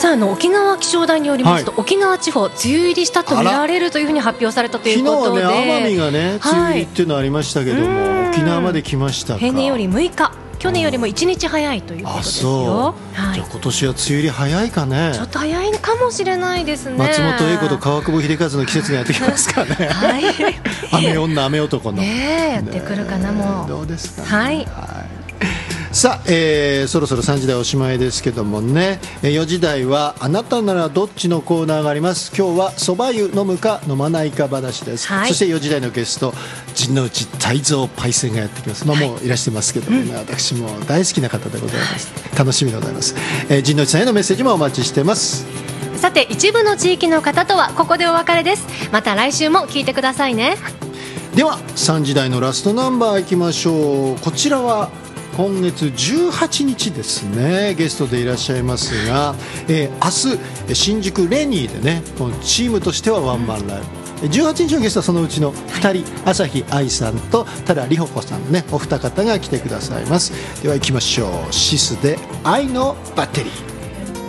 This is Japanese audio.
さあ、沖縄気象台によりますと、沖縄地方梅雨入りしたと見られるというふうに発表されたということで、 昨日はね、奄美がね梅雨入りっていうのありましたけども、沖縄まで来ましたか。 平年より6日、去年よりも1日早いということですよ。 じゃあ今年は梅雨入り早いかね。 ちょっと早いかもしれないですね。 松本英子と川久保秀和の季節がやってきますかね。雨女雨男の、 やってくるかな。もうどうですかね。さあ、そろそろ3時台おしまいですけどもね、4時台はあなたならどっちのコーナーがあります。今日はそば湯飲むか飲まないか話です、そして4時台のゲスト陣内泰造パイセンがやってきます。もういらしてますけどもね、私も大好きな方でございます、楽しみでございます。陣内さんへのメッセージもお待ちしてます。 さて、一部の地域の方とはここでお別れです。また来週も聞いてくださいね。 では3時台のラストナンバーいきましょう。こちらは今月18日ですね、ゲストでいらっしゃいますが、明日新宿レニーでね、このチームとしてはワンマンライブ、18日のゲストはそのうちの2人、朝日愛さんと多田里穂子さんね、お二方が来てくださいます。では行きましょう。シスで愛のバッテリー。